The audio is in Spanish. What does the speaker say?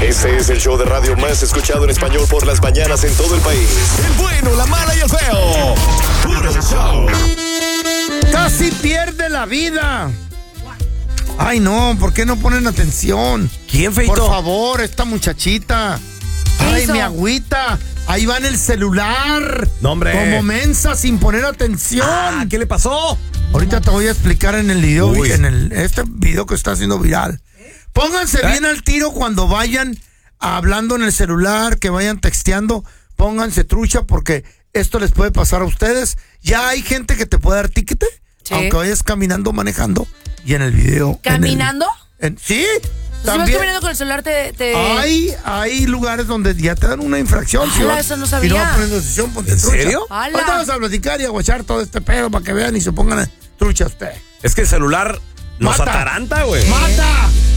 Este es el show de radio más escuchado en español por las mañanas en todo el país. El bueno, la mala y el feo. Puro show. Casi pierde la vida. Ay, no, ¿por qué no ponen atención? ¿Quién, feito? Por favor, esta muchachita. Ay, hizo? mi agüita. Ahí va en el celular. No, hombre. Como mensa, sin poner atención. Ah, ¿qué le pasó? Ahorita te voy a explicar en el video, Uy. este video que está haciendo viral. Pónganse bien al tiro cuando vayan hablando en el celular, que vayan texteando. Pónganse trucha porque esto les puede pasar a ustedes. Ya hay gente que te puede dar tiquete, Sí. aunque vayas caminando, manejando. Y en el video. ¿Caminando? Sí, Si vas también. caminando con el celular te... Hay lugares donde ya te dan una infracción. Si Ala, vas- eso no Si sabía. no vas poniendo decisión, ponte ¿En trucha. serio? Ala. Ahorita vamos a platicar y a guachar todo este pedo para que vean y se pongan trucha usted. Es que el celular nos Mata. ataranta, güey. ¡Mata!